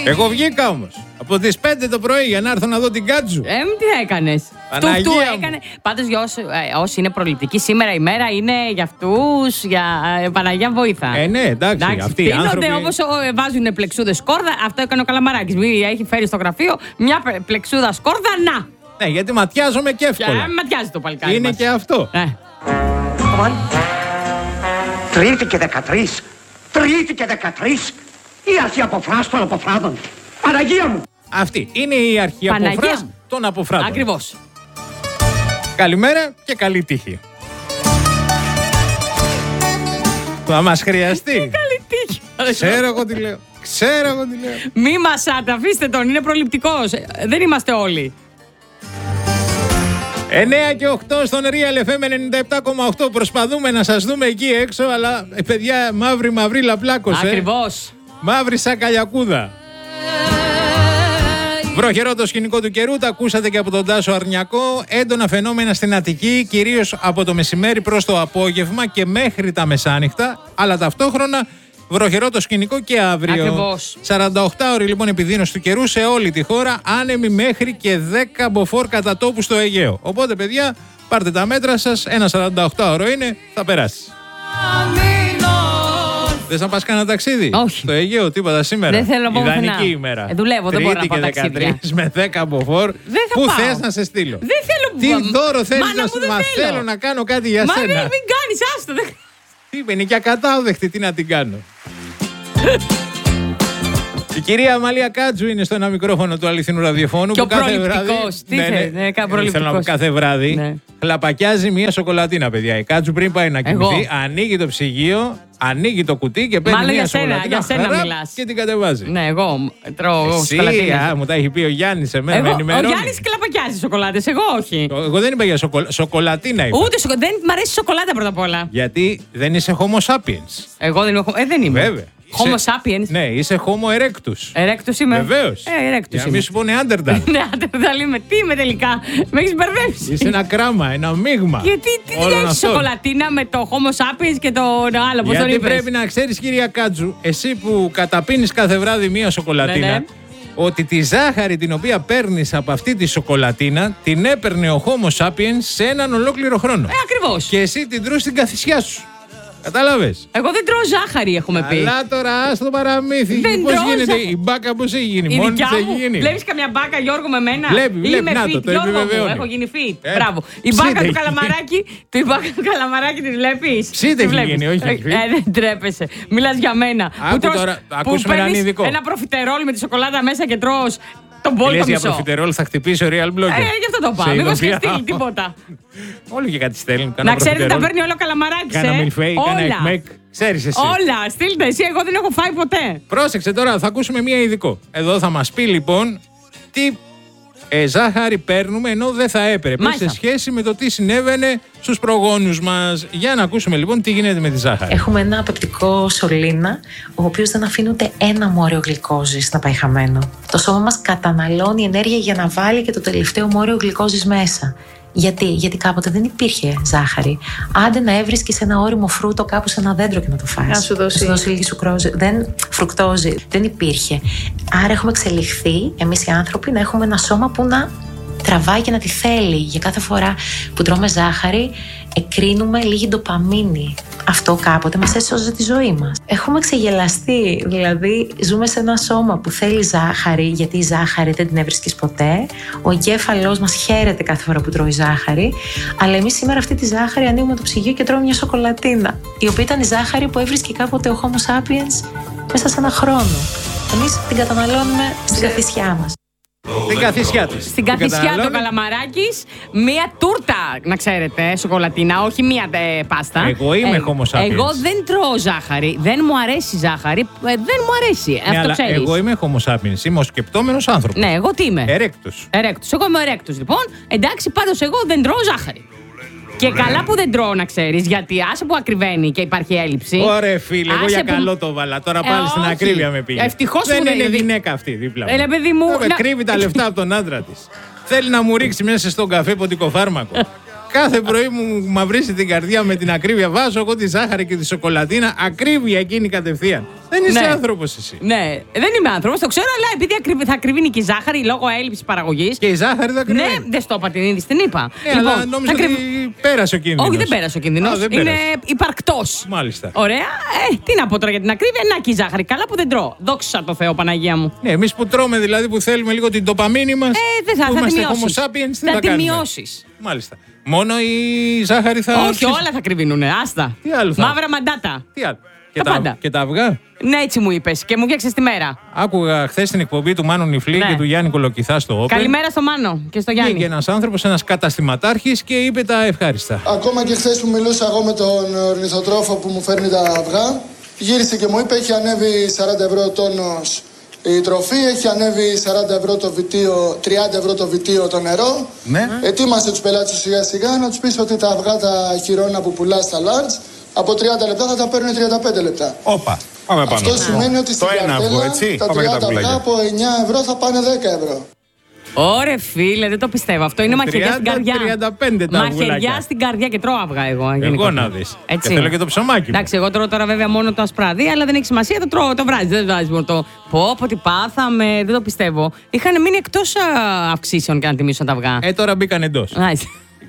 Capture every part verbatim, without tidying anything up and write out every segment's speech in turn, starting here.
Εγώ βγήκα όμως από τις πέντε το πρωί για να έρθω να δω την Κάτζου. Ε, τι έκανες? Παναγία του, του μου. έκανε. Πάντως για όσοι, ε, όσοι είναι προληπτικοί, σήμερα η μέρα είναι για αυτούς, για ε, Παναγία βοήθα. Ε, ναι, εντάξει, αυτοί οι άνθρωποι. Τίνονται όπως ε, βάζουν πλεξούδες σκόρδα, αυτό έκανε ο Καλαμαράκης. Μη έχει φέρει στο γραφείο μια πλε- πλεξούδα σκόρδα, να! Ναι, γιατί ματιάζομαι και εύκολα. Ε, ματιάζει το παλικάρι Είναι μας. και αυτό. Ε. Τρίτη και δεκατρείς. Τρίτη και δεκατρείς. Η αρχή αποφράς των αποφράδων. Παναγία μου. Αυτή είναι η αρχή Παναγία αποφράς μου. των αποφράτων. Ακριβώς. Καλημέρα και καλή τύχη. Θα μας χρειαστεί. Καλή τύχη. Ξέρω εγώ τι λέω. Ξέρω εγώ τι λέω. Μη μασάτε, αφήστε τον, είναι προληπτικός. Ε, Δεν είμαστε όλοι. εννέα και οκτώ στον Real εφ εμ ενενήντα επτά κόμμα οκτώ. Προσπαθούμε να σας δούμε εκεί έξω, αλλά ε, παιδιά, μαύρη μαυρίλα πλάκωσε. Ακριβώς. Μαύρη σαν καλιακούδα. Βροχερό το σκηνικό του καιρού, τα ακούσατε και από τον Τάσο Αρνιακό. Έντονα φαινόμενα στην Αττική, κυρίως από το μεσημέρι προς το απόγευμα και μέχρι τα μεσάνυχτα, αλλά ταυτόχρονα βροχερό το σκηνικό και αύριο. Ακριβώς. σαράντα οκτώ ώρες λοιπόν επιδείνωση του καιρού σε όλη τη χώρα, άνεμοι μέχρι και δέκα μποφόρ κατά τόπου στο Αιγαίο. Οπότε, παιδιά, πάρτε τα μέτρα σας, ένα σαράντα οκτώ ώρο είναι, θα περάσει. Θες να πας κανένα ταξίδι? Όχι. Στο Αιγαίο, τίποτα σήμερα. Δεν θέλω να πω Ιδανική πουθενά. ημέρα. Ε, δουλεύω, δεν μπορώ να Τρίτη πάω και ταξίδια. δεκατρείς με δέκα μποφόρ. Δεν θα Πού πάω. θες να σε στείλω? Δεν θέλω. Τι δώρο θέλεις Μάνα να μου, σου δεν μα θέλω. θέλω να κάνω κάτι για Μα σένα. μην, μην κάνεις, άστο. δεν- Τι είπε, είναι και ακατάδεκτη, τι να την κάνω. Η κυρία Αμαλία Κάτζου είναι στο ένα μικρόφωνο του αληθινού ραδιοφώνου. Και που ο κάθε βράδυ. προληπτικός. Τι θες, ναι, κα- Θέλω να πω προληπτικός. κάθε βράδυ. Ναι. Χλαπακιάζει μία σοκολατίνα, παιδιά. Η Κάτζου πριν πάει να Εγώ. κοιμηθεί, ανοίγει το ψυγείο, ανοίγει το κουτί και παίρνει Μάλλον μία για σένα, σοκολατίνα. για σένα χαρά, μιλάς. και την κατεβάζει. Ναι, εγώ τρώω Εσύ, σοκολατίνες. α, μου τα έχει πει ο Γιάννης εμένα, με Εγώ, ο ενημερώνει. Γιάννης κλαπακιάζει σοκολάτες, εγώ όχι. Εγώ δεν είπα για σοκολα... σοκολατίνα, είπα. Ούτε σοκο... δεν μ' αρέσει η σοκολάτα πρώτα απ' όλα. Γιατί δεν είσαι homo sapiens. Εγώ δεν είμαι. Ε, δεν είμαι. Βέβαια. Homo Είσαι- sapiens. Ναι, είσαι homo erectus. Ερέκτος είμαι. Βεβαίως. Ε, ερέκτος Για να είμαι. μην σου πω Neanderthal. Ναι, άντε, θα λέμε. Τι είμαι τελικά. Με έχεις μπερδέψει. Είσαι ένα κράμα, ένα μείγμα. Γιατί τι όλων έχει αυτών. σοκολατίνα με το Homo sapiens και το άλλο, πώς τον Γιατί είπες. πρέπει να ξέρεις, κυρία Κάτζου, εσύ που καταπίνεις κάθε βράδυ μία σοκολατίνα, Ναι, ναι. ότι τη ζάχαρη την οποία παίρνεις από αυτή τη σοκολατίνα την έπαιρνε ο Homo sapiens σε έναν ολόκληρο χρόνο. Ε, ακριβώς. Και εσύ την τρως στην καθισιά σου. Κατάλαβες. Εγώ δεν τρώω ζάχαρη, έχουμε πει. Αλλά τώρα άστο το παραμύθι. Δεν Πώς τρώω γίνεται, ζάχαρη. η μπάκα πώς έχει γίνει, Η μόνη δικιά της έχει μου. γίνει. Βλέπεις καμιά μπάκα, Γιώργο, με μένα. Βλέπει, βλέπει, Είμαι να fit, το, το Γιώργο μου. επιβεβαιώνει. Έχω γίνει fit. Ε, Μπράβο. Η ψήτε μπάκα του έχει καλαμαράκι, τη μπάκα του καλαμαράκι τη βλέπεις. Ψήτε Τη έχει βλέπεις. γίνει, όχι Ε, έχει fit. ε, δεν τρέπεσαι. Μιλάς για μένα. Άκου τρως- τώρα, που ακούσουμε έναν παίρνεις ειδικό. Ένα προφιτερόλ με τη σοκολάτα μέσα και τρως τον Λες μπόλικο για μισό. προφιτερόλ θα χτυπήσει ο Real Blogger. Ε, γι' αυτό το Σε πάω. Μήπως ειδοποιώ. και στείλει τίποτα. Όλοι και κάτι στέλνουν. Να ξέρετε, τα παίρνει όλο ο καλαμαράκι. Κάνα μιλφέι, κάνα Όλα. εκμεκ. Ξέρεις εσύ. Όλα. Στείλτε εσύ, εγώ δεν έχω φάει ποτέ. Πρόσεξε τώρα, θα ακούσουμε μία ειδικό. Εδώ θα μας πει λοιπόν τι ε, ζάχαρη παίρνουμε ενώ δεν θα έπρεπε Μάλιστα. σε σχέση με το τι συνέβαινε στους προγόνους μας. Για να ακούσουμε λοιπόν τι γίνεται με τη ζάχαρη. Έχουμε ένα πεπτικό σωλήνα, ο οποίος δεν αφήνει ούτε ένα μόριο γλυκόζης να πάει χαμένο. Το σώμα μας καταναλώνει ενέργεια για να βάλει και το τελευταίο μόριο γλυκόζης μέσα. Γιατί? Γιατί κάποτε δεν υπήρχε ζάχαρη. Άντε να έβρισκες ένα όριμο φρούτο κάπου σε ένα δέντρο και να το φας. Να σου δώσει. Να σου δώσει λίγη σουκρόζη. Δεν, φρουκτόζη. Δεν υπήρχε. Άρα έχουμε εξελιχθεί εμείς οι άνθρωποι να έχουμε ένα σώμα που να τραβάει και να τη θέλει. Για κάθε φορά που τρώμε ζάχαρη, εκρίνουμε λίγη ντοπαμίνη. Αυτό κάποτε μας έσωζε τη ζωή μας. Έχουμε ξεγελαστεί. Δηλαδή, ζούμε σε ένα σώμα που θέλει ζάχαρη, γιατί η ζάχαρη δεν την έβρισκες ποτέ. Ο εγκέφαλός μας χαίρεται κάθε φορά που τρώει ζάχαρη. Αλλά εμείς σήμερα αυτή τη ζάχαρη ανοίγουμε το ψυγείο και τρώμε μια σοκολατίνα, η οποία ήταν η ζάχαρη που έβρισκε κάποτε ο Homo sapiens μέσα σε ένα χρόνο. Εμείς την καταναλώνουμε στην καθισιά μας. Την καθισιά της. Στην Την καθισιά του καταναλώνει. Καλαμαράκης, μία τούρτα, να ξέρετε, σοκολατίνα, όχι μία ε, πάστα. Εγώ είμαι Homo sapiens. Εγώ δεν τρώω ζάχαρη. Δεν μου αρέσει η ζάχαρη. ε, δεν μου αρέσει. Ναι, Αυτό αλλά ξέρεις. εγώ είμαι Homo sapiens. Είμαι ο σκεπτόμενος άνθρωπος. Ναι, εγώ τι είμαι. Ερέκτος. Ερέκτος. Εγώ είμαι ερέκτος, λοιπόν. Εντάξει, πάντως εγώ δεν τρώω ζάχαρη. Και καλά που δεν τρώω, να ξέρεις, γιατί άσε που ακριβένει και υπάρχει έλλειψη. Ωραία, φίλε, εγώ άσε για που- καλό το βάλα. Τώρα Ε, πάλι στην όχι. ακρίβεια με πήγε. Ευτυχώς δεν που δεν είναι είναι. γυναίκα αυτή δίπλα μου. Ε, ρε, παιδί μου, Ε, να- κρύβει τα λεφτά από τον άντρα της. Θέλει να μου ρίξει μέσα στον καφέ ποντικοφάρμακο. Κάθε πρωί μου μαυρίσει την καρδιά με την ακρίβεια. Βάζω εγώ τη ζάχαρη και τη σοκολατίνα. Ακρίβεια εκείνη κατευθείαν. Δεν είσαι Ναι. άνθρωπος εσύ. Ναι, δεν είμαι άνθρωπος, το ξέρω, αλλά επειδή ακριβ... θα ακριβίνει και η ζάχαρη λόγω έλλειψης παραγωγής. Και η ζάχαρη θα κρυβεί. Ναι, δεν στο είπα την είδηση, την είπα. Ε, αλλά νόμιζα θα ότι κρυβ- πέρασε ο κίνδυνος. Όχι, δεν πέρασε ο κίνδυνος. Α, δεν Είναι πέρασε. υπαρκτός. Μάλιστα. Ωραία. Ε, τι να πω τώρα για την ακρίβεια, να και η ζάχαρη. Καλά που δεν τρώω. Δόξα τω Θεώ, Παναγία μου. Ναι, εμείς που τρώμε δηλαδή που θέλουμε λίγο την ντοπαμίνη μας. Ε, δεν θα, που θα τη είμαστε μειώσεις. Homo sapiens, τι θα θα τη κάνουμε. μειώσεις. Μάλιστα. Μόνο η ζάχαρη θα. Όχι, αυξήσει. όλα θα κρυβίνουνε. Άστα. Τι άλλο θα- Μαύρα μαντάτα. Τι άλλο. Και Τα πάντα. και τα αυγά. Ναι, έτσι μου είπες και μου φτιάξες τη μέρα. Άκουγα χθε την εκπομπή του Μάνου Νιφλή Ναι. και του Γιάννη Κολοκυθά στο Open. Καλημέρα στο Μάνο και στο Γιάννη. Βγήκε ένας άνθρωπος, ένας καταστηματάρχης και είπε τα ευχάριστα. Ακόμα και χθε που μιλούσα εγώ με τον ορνηθοτρόφο που μου φέρνει τα αυγά, γύρισε και μου είπε: έχει ανέβει σαράντα ευρώ ο τόνος η τροφή, έχει ανέβει σαράντα ευρώ το βιτίο, τριάντα ευρώ το βιτίο το νερό. Ναι. Ετοίμασε τους πελάτες σου σιγά σιγά να τους πεις ότι τα αυγά τα χειρόνα που πουλάς στα large από τριάντα λεπτά θα τα παίρνουν τριάντα πέντε λεπτά. Όπα, πάμε πάνω. Αυτό σημαίνει ότι στην Το ένα αυγό, καρτέλα έτσι. τα Πάμε για τα τριάντα αυγά πουλάκια. από εννιά ευρώ θα πάνε δέκα ευρώ. Ωρε φίλε, δεν το πιστεύω. Αυτό είναι μαχαιριά στην καρδιά. τριάντα πέντε τα Μαχαιριά αυγουλάκια. στην καρδιά και τρώω αυγά εγώ. Εγώ γενικότερα. να δεις. Έτσι. Και θέλω και το ψωμάκι μου. Εντάξει, εγώ τρώω τώρα βέβαια μόνο το ασπράδι, αλλά δεν έχει σημασία, το τρώω, το βράζει. Δεν βάζει μόνο το. Πω, πω, τι πάθαμε, δεν το πιστεύω. Είχαν μείνει εκτός α, αυξήσεων και να τιμήσουν τα αυγά. Ε, τώρα μπήκαν εντός. Nice.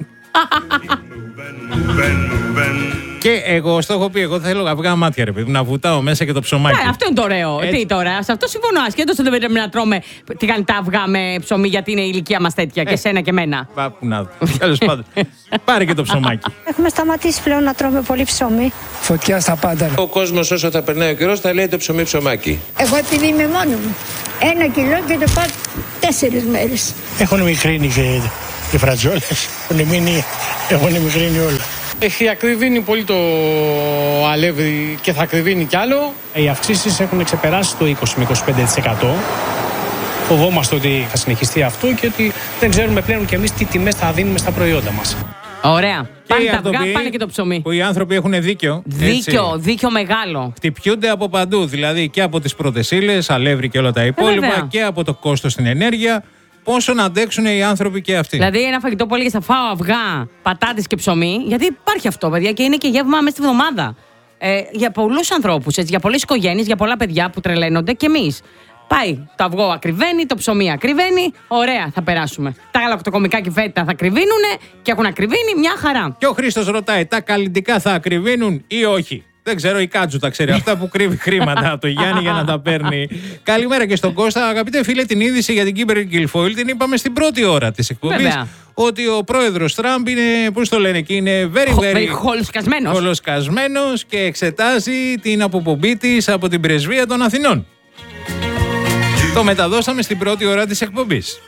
Και εγώ, στο έχω πει, εγώ θέλω αυγά μάτια, ρε παιδί, να βουτάω μέσα και το ψωμάκι. Ε, αυτό είναι το ωραίο. Έτσι. Τι τώρα, σε αυτό συμφωνώ. Ασχέτω ότι δεν πρέπει να τρώμε τι κάνει τα αυγά με ψωμί, γιατί είναι η ηλικία μα τέτοια και σένα και εμένα. Πά, που να δω. Τέλος πάντων. Πάρε και το ψωμάκι. Έχουμε σταματήσει πλέον να τρώμε πολύ ψωμί. Φωτιά στα πάντα. Ο κόσμος όσο θα περνάει ο καιρός θα λέει το ψωμί ψωμάκι. Εγώ επειδή είμαι μόνη μου, ένα κιλό και το πάω τέσσερις μέρες. Έχουν μικρύνει και οι φρατζόλες. Έχουν μείνει, έχουν μικρύνει όλα. Έχει ακριβήνει πολύ το αλεύρι και θα ακριβήνει κι άλλο. Οι αυξήσεις έχουν ξεπεράσει το είκοσι με είκοσι πέντε τοις εκατό. Φοβόμαστε ότι θα συνεχιστεί αυτό και ότι δεν ξέρουμε πλέον κι εμείς τι τιμές θα δίνουμε στα προϊόντα μας. Ωραία. Πάνε οι τα αυγά, άνθρωποι πάνε και το ψωμί. Που οι άνθρωποι έχουν δίκιο. Δίκιο, έτσι. δίκιο μεγάλο. Χτυπιούνται από παντού. Δηλαδή και από τις πρώτες ύλες, αλεύρι και όλα τα υπόλοιπα, βέβαια. και από το κόστος στην ενέργεια. Πόσο να αντέξουν οι άνθρωποι και αυτοί. Δηλαδή, ένα φαγητό που έλεγε θα φάω αυγά, πατάτες και ψωμί, γιατί υπάρχει αυτό, παιδιά, και είναι και γεύμα μέσα στη βδομάδα. Ε, για πολλούς ανθρώπους, έτσι, για πολλές οικογένειες, για πολλά παιδιά που τρελαίνονται και εμείς. Πάει, το αυγό ακριβένει, το ψωμί ακριβένει, ωραία, θα περάσουμε. Τα γαλακτοκομικά και φέτα θα ακριβίνουνε και έχουν ακριβήνει, μια χαρά. Και ο Χρήστος ρωτάει, τα καλλιτικά θα ακριβίνουν ή όχι. Δεν ξέρω, η Κάτζου τα ξέρει. Αυτά που κρύβει χρήματα από το Γιάννη για να τα παίρνει. Καλημέρα και στον Κώστα. Αγαπητέ φίλε, την είδηση για την Κίμπερ Γκιλφόιλ την είπαμε στην πρώτη ώρα της εκπομπής. Βέβαια. Ότι ο πρόεδρος Τραμπ είναι, πώς το λένε εκεί, είναι very, Χο- very very χολοσκασμένος. χολοσκασμένος και εξετάζει την αποπομπή της από την πρεσβεία των Αθηνών. Το μεταδώσαμε στην πρώτη ώρα της εκπομπής.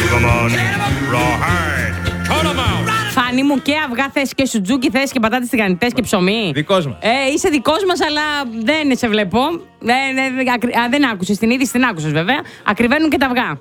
Φάνη μου, και αυγά θες και σουτζούκι θες και πατάτες τηγανιτές και ψωμί. Δικός μας. Ε, είσαι δικός μας, αλλά δεν σε βλέπω. Δεν, δεν, ακρι- α, δεν άκουσες την είδηση, την άκουσες βέβαια. Ακριβένουν και τα αυγά.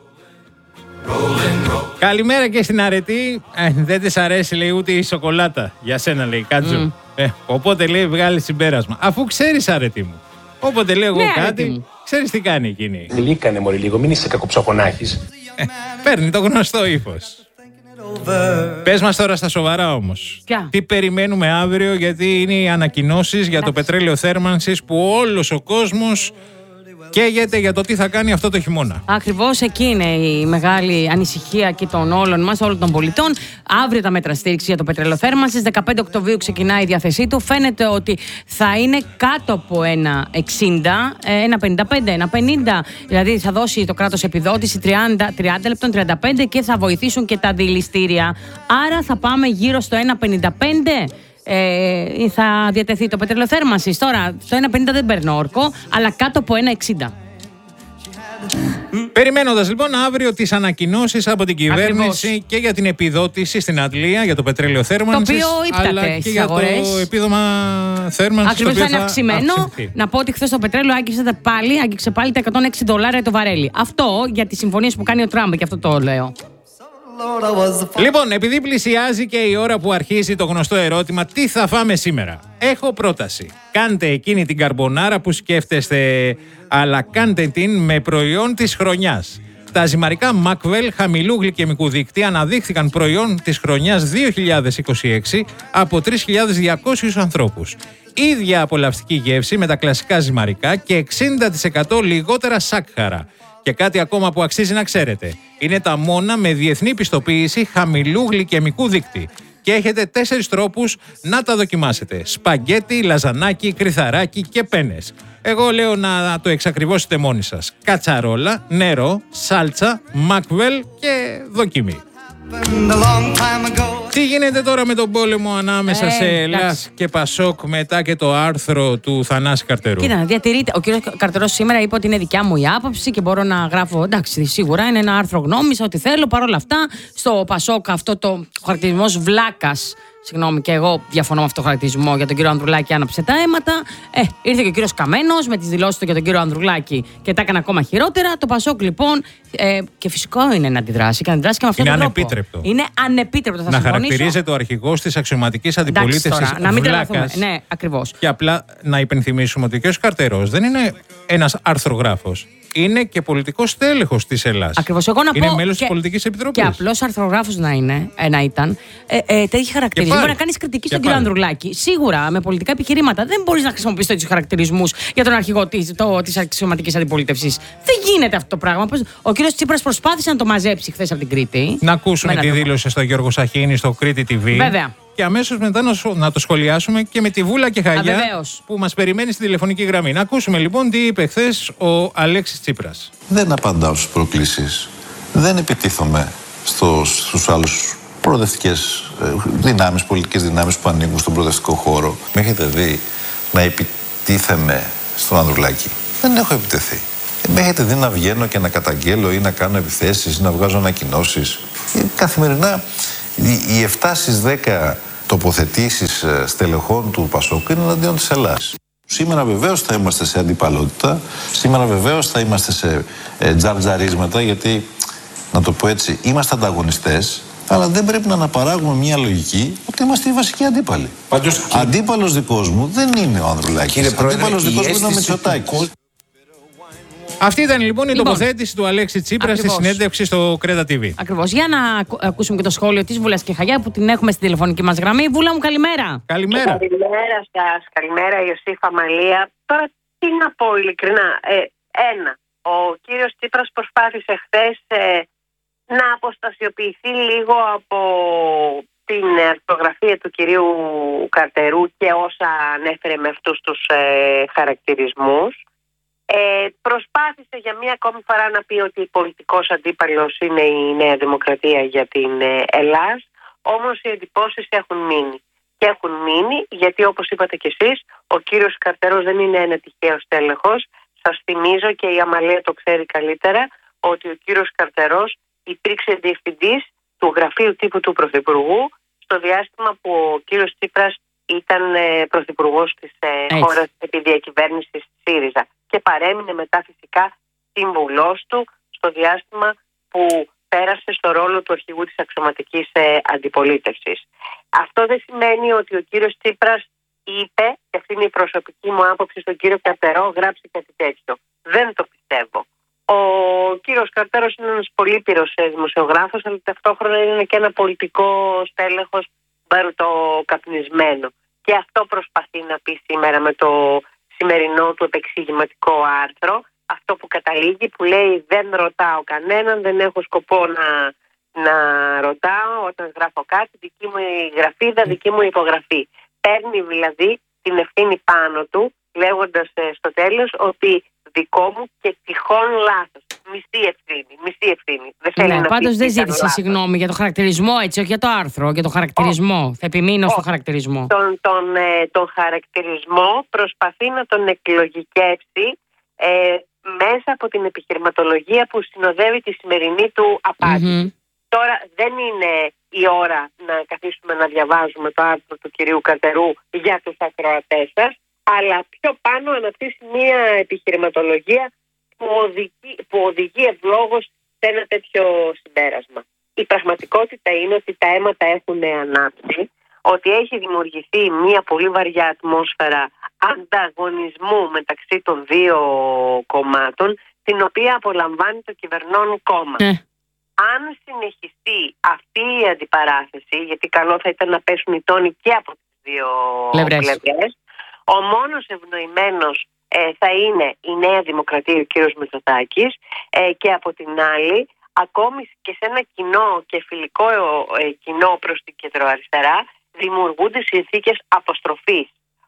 Καλημέρα και στην αρετή. Ε, δεν της αρέσει, λέει, ούτε η σοκολάτα. Για σένα, λέει, Κάτζου. Ε, οπότε, λέει, βγάλει συμπέρασμα. Αφού ξέρεις, αρετή μου. Όποτε λέω εγώ Ναι, αρετή κάτι, μου. ξέρεις τι κάνει εκείνη. Γλύκανε μωρή λίγο, μην είσαι κακοψοχονάχης. Ε, παίρνει το γνωστό ύφος. Πες μας τώρα στα σοβαρά όμως. Ποια? Τι περιμένουμε αύριο, γιατί είναι οι ανακοινώσεις για το πετρέλαιο θέρμανσης που όλος ο κόσμος καίγεται για το τι θα κάνει αυτό το χειμώνα. Ακριβώς εκεί είναι η μεγάλη ανησυχία και των όλων μας, όλων των πολιτών. Αύριο τα μέτρα στήριξη για το πετρελοθέρμανσης. δεκαπέντε Οκτωβρίου ξεκινάει η διάθεσή του. Φαίνεται ότι θα είναι κάτω από ένα εξήντα, ένα πενήντα πέντε, ένα πενήντα. Δηλαδή θα δώσει το κράτος επιδότηση τριάντα, τριάντα λεπτών, τριάντα πέντε και θα βοηθήσουν και τα αντιληστήρια. Άρα θα πάμε γύρω στο ένα πενήντα πέντε. Ε, θα διατεθεί το πετρελοθέρμανσης. Τώρα, στο ένα πενήντα δεν παίρνω όρκο, αλλά κάτω από ένα εξήντα. Περιμένοντας λοιπόν αύριο τις ανακοινώσεις από την κυβέρνηση Ακριβώς. και για την επιδότηση στην Αντλία για το πετρέλαιο θέρμανσης, Το οποίο ύπταται αλλά και στις για το αγορές. επίδομα θέρμανσης, το Ακριβώς, οποίο θα είναι αυξημένο. αυξηθεί. Να πω ότι χθες το πετρέλαιο άγγιξε τα πάλι, άγγιξε πάλι τα εκατόν έξι δολάρια το βαρέλι. Αυτό για τις συμφωνίες που κάνει ο Τραμπ, και αυτό το λέω. Λοιπόν, επειδή πλησιάζει και η ώρα που αρχίζει το γνωστό ερώτημα τι θα φάμε σήμερα, έχω πρόταση. Κάντε εκείνη την καρμπονάρα που σκέφτεστε, αλλά κάντε την με προϊόν της χρονιάς. Τα ζυμαρικά Μακβέλ χαμηλού γλυκαιμικού δείκτη αναδείχθηκαν προϊόν της χρονιάς δύο χιλιάδες είκοσι έξι από τρεις χιλιάδες διακόσιους ανθρώπους. Ίδια απολαυστική γεύση με τα κλασικά ζυμαρικά και εξήντα τοις εκατό λιγότερα σάκχαρα. Και κάτι ακόμα που αξίζει να ξέρετε. Είναι τα μόνα με διεθνή πιστοποίηση χαμηλού γλυκαιμικού δείκτη. Και έχετε τέσσερις τρόπους να τα δοκιμάσετε. Σπαγκέτι, λαζανάκι, κρυθαράκι και πένες. Εγώ λέω να το εξακριβώσετε μόνοι σας. Κατσαρόλα, νερό, σάλτσα, Μακβέλ και δοκιμή. Τι γίνεται τώρα με τον πόλεμο ανάμεσα ε, σε Ελλάς και Πασόκ μετά και το άρθρο του Θανάση Καρτερού? Κοίτα, διατηρείται. Ο κύριος Καρτερός σήμερα είπε ότι είναι δικιά μου η άποψη και μπορώ να γράφω. Εντάξει, σίγουρα είναι ένα άρθρο γνώμης, ό,τι θέλω. Παρ' όλα αυτά, στο Πασόκ αυτό το χαρακτηρισμός βλάκας. Συγγνώμη, και εγώ διαφωνώ με αυτό το χαρακτηρισμό για τον κύριο Ανδρουλάκη, άναψε τα αίματα. Ε, ήρθε και ο κύριος Καμένος με τις δηλώσεις του για τον κύριο Ανδρουλάκη και τα έκανε ακόμα χειρότερα. Το Πασόκ λοιπόν, ε, και φυσικό είναι να αντιδράσει και να αντιδράσει και με αυτόν τον τρόπο. Είναι ανεπίτρεπτο. Είναι ανεπίτρεπτο, θα να συμφωνήσω. χαρακτηρίζεται ο αρχηγός της αξιωματικής αντιπολίτευσης βλάκας. Ναι, ακριβώς. Και απλά να υπενθυμίσουμε ότι ο κύριος Καρτερός δεν είναι ένας αρθρογράφος. Είναι και πολιτικός τέλεχος της Ελλάς. Ακριβώς. Εγώ να είναι πω μέλος και, της Πολιτικής Επιτροπής. Και απλός αρθρογράφος να, είναι, ε, να ήταν. Ε, ε, τέτοιοι χαρακτηρισμοί. Μπορεί να κάνεις κριτική στον κύριο Ανδρουλάκη. Σίγουρα με πολιτικά επιχειρήματα. Δεν μπορείς να χρησιμοποιήσεις τέτοιους χαρακτηρισμούς για τον αρχηγό της αξιωματικής αντιπολίτευσης. Δεν γίνεται αυτό το πράγμα. Ο κύριος Τσίπρας προσπάθησε να το μαζέψει χθες από την Κρήτη. Να ακούσουμε τη δήλωση στο Γιώργο Σαχίνη στο Κρήτη τι βι. Βέβαια. Και αμέσως μετά να το σχολιάσουμε και με τη Βούλα και Χαγιά Α, που μας περιμένει στην τηλεφωνική γραμμή. Να ακούσουμε λοιπόν τι είπε χθες ο Αλέξης Τσίπρας. Δεν απαντάω στις προκλήσεις. Δεν επιτίθομαι στο, στους άλλους προοδευτικές δυνάμεις, πολιτικές δυνάμεις που ανήκουν στον προοδευτικό χώρο. Με έχετε δει να επιτίθεμαι στον Ανδρουλάκη? Δεν έχω επιτεθεί. Με έχετε δει να βγαίνω και να καταγγέλω ή να κάνω επιθέσεις ή να βγάζω ανακοινώσεις? Καθημερινά οι επτά στις δέκα τοποθετήσεις στελεχών του Πασόκ είναι εναντίον της Ελλάδας. Σήμερα βεβαίως θα είμαστε σε αντιπαλότητα, σήμερα βεβαίως θα είμαστε σε ε, τζαρτζαρίσματα, γιατί, να το πω έτσι, είμαστε ανταγωνιστές, αλλά δεν πρέπει να αναπαράγουμε μια λογική ότι είμαστε οι βασικοί αντίπαλοι. Πάντως, αντίπαλος δικός μου δεν είναι ο Ανδρουλάκης, αντίπαλος δικός μου είναι ο Μητσοτάκης. Αυτή ήταν λοιπόν η λοιπόν, τοποθέτηση του Αλέξη Τσίπρα στη συνέντευξη στο Κρέτα τι βι. Ακριβώς. Για να ακούσουμε και το σχόλιο της Βούλας και Χαγιά που την έχουμε στην τηλεφωνική μας γραμμή. Βούλα μου, καλημέρα. Καλημέρα. Καλημέρα σας. Καλημέρα, Ιωσήφα Μαλία. Τώρα τι να πω ειλικρινά. Ε, ένα, ο κύριος Τσίπρας προσπάθησε χθες ε, να αποστασιοποιηθεί λίγο από την αρθρογραφία του κυρίου Καρτερού και όσα ανέφερε με αυτούς τους ε, χαρακτηρισμούς. Ε, προσπάθησε για μία ακόμη φορά να πει ότι πολιτικός αντίπαλος είναι η Νέα Δημοκρατία για την ε, Ελλάς, όμως οι εντυπώσεις έχουν μείνει. Και έχουν μείνει γιατί, όπως είπατε κι εσείς, ο κύριος Καρτερός δεν είναι ένα τυχαίος τέλεχος. Σας θυμίζω, και η Αμαλία το ξέρει καλύτερα, ότι ο κύριος Καρτερός υπήρξε διευθυντής του γραφείου τύπου του Πρωθυπουργού στο διάστημα που ο κύριος Τσίπρας ήταν ε, πρωθυπουργός της ε, χώρας επί διακυβέρνησης ΣΥΡΙΖΑ και παρέμεινε μετά φυσικά σύμβουλός του στο διάστημα που πέρασε στο ρόλο του αρχηγού της αξιωματικής ε, αντιπολίτευσης. Αυτό δεν σημαίνει ότι ο κύριος Τσίπρας είπε, και αυτή είναι η προσωπική μου άποψη, στον κύριο Καρτερό γράψει κάτι τέτοιο. Δεν το πιστεύω. Ο κύριος Καρτερός είναι ένας πολύπειρος δημοσιογράφος, αλλά ταυτόχρονα είναι και ένα πολιτικό στέλεχος μπαρουτοκαπνισμένο. Και αυτό προσπαθεί να πει σήμερα με το σημερινό του επεξηγηματικό άρθρο. Αυτό που καταλήγει, που λέει δεν ρωτάω κανέναν, δεν έχω σκοπό να, να ρωτάω όταν γράφω κάτι, δική μου η γραφίδα, δική μου η υπογραφή. Παίρνει δηλαδή την ευθύνη πάνω του, λέγοντας ε, στο τέλος ότι δικό μου και τυχόν λάθος. Μισή ευθύνη, μισή ευθύνη. Δεν θέλει ναι, να πάντως δεν ζήτησε λάθος. Συγγνώμη για το χαρακτηρισμό, έτσι, όχι για το άρθρο, για το χαρακτηρισμό. Oh. Θα επιμείνω oh. στο χαρακτηρισμό. Τον, τον, ε, τον χαρακτηρισμό προσπαθεί να τον εκλογικεύσει ε, μέσα από την επιχειρηματολογία που συνοδεύει τη σημερινή του απάτη. Mm-hmm. Τώρα δεν είναι η ώρα να καθίσουμε να διαβάζουμε το άρθρο του κυρίου Καρτερού για τους ακροατές σας, αλλά πιο πάνω αναπτύσσει μια επιχειρηματολογία που οδηγεί, που οδηγεί ευλόγως σε ένα τέτοιο συμπέρασμα. Η πραγματικότητα είναι ότι τα αίματα έχουν ανάψει, ότι έχει δημιουργηθεί μια πολύ βαριά ατμόσφαιρα ανταγωνισμού μεταξύ των δύο κομμάτων την οποία απολαμβάνει το κυβερνών κόμμα. Ε. Αν συνεχιστεί αυτή η αντιπαράθεση, γιατί καλό θα ήταν να πέσουν οι τόνοι και από τις δύο πλευρές, ο μόνος ευνοημένος ε, θα είναι η Νέα Δημοκρατία, ο κύριος Μητσοτάκης, ε, και από την άλλη, ακόμη και σε ένα κοινό και φιλικό ε, κοινό προς την κεντροαριστερά, δημιουργούνται συνθήκες αποστροφής.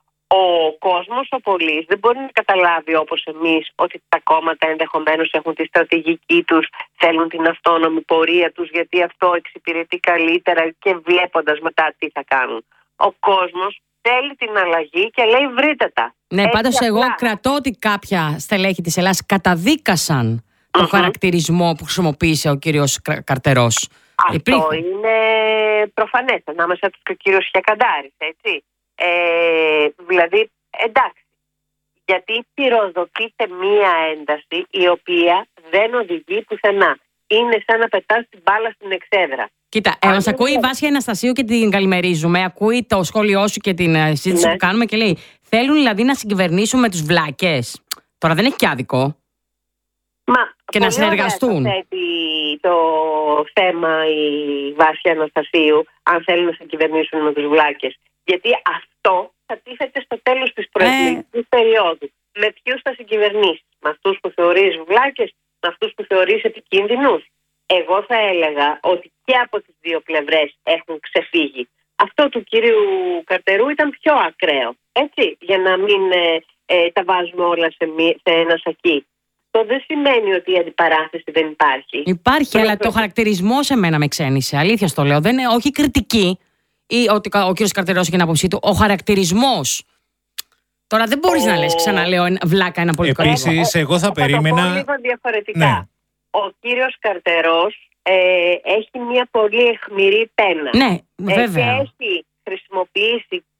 Ο κόσμος, ο πολίτης, δεν μπορεί να καταλάβει όπως εμείς ότι τα κόμματα ενδεχομένως έχουν τη στρατηγική τους, θέλουν την αυτόνομη πορεία τους, γιατί αυτό εξυπηρετεί καλύτερα και βλέποντας μετά τι θα κάνουν. Ο κόσμος θέλει την αλλαγή και λέει βρείτε τα. Ναι, πάντως εγώ κρατώ ότι κάποια στελέχη της Ελλάδας καταδίκασαν τον mm-hmm. χαρακτηρισμό που χρησιμοποίησε ο κύριος Καρτερός. Αυτό Υπήρχε. είναι προφανές, ανάμεσα τους και ο κύριος Χιακαντάρης, έτσι. Ε, δηλαδή, εντάξει, γιατί πυροδοτείται μία ένταση η οποία δεν οδηγεί πουθενά. Είναι σαν να πετάς την μπάλα στην εξέδρα. Κοίτα, ε, μας ακούει η Βάσια Αναστασίου και την καλημερίζουμε. Ακούει το σχόλιο σου και την συζήτηση ναι. που κάνουμε και λέει: θέλουν δηλαδή να συγκυβερνήσουν με τους βλάκες. Τώρα δεν έχει και άδικο. Μα, και να συνεργαστούν. Το θέμα η Βάσια Αναστασίου, αν θέλουν να συγκυβερνήσουν με τους βλάκες. Γιατί αυτό θα τίθεται στο τέλος της προεκλογικής ε... περίοδου. Με ποιους θα συγκυβερνήσεις? Με αυτούς που θεωρείς βλάκες, με αυτούς που θεωρείς επικίνδυνους? Εγώ θα έλεγα ότι και από τις δύο πλευρές έχουν ξεφύγει. Αυτό του κύριου Καρτερού ήταν πιο ακραίο. Έτσι, για να μην ε, ε, τα βάζουμε όλα σε, μη, σε ένα σακί. Αυτό δεν σημαίνει ότι η αντιπαράθεση δεν υπάρχει. Υπάρχει, Προ... αλλά το χαρακτηρισμό σε μένα με ξένησε. Αλήθεια στο λέω. Δεν είναι, όχι κριτική. Ή ότι ο κύριος Καρτερός έχει την άποψή του, ο χαρακτηρισμός. Τώρα δεν μπορείς ο... να λες, ξαναλέω, βλάκα ένα πολιτικό. Επίσης, εγώ θα, θα περίμενα. Θα το πω λίγο διαφορετικά. Ναι. Ο κύριος Καρτερός ε, έχει μια πολύ αιχμηρή πένα. Ναι, βέβαια. Ε, και έχει χρησιμοποιήσει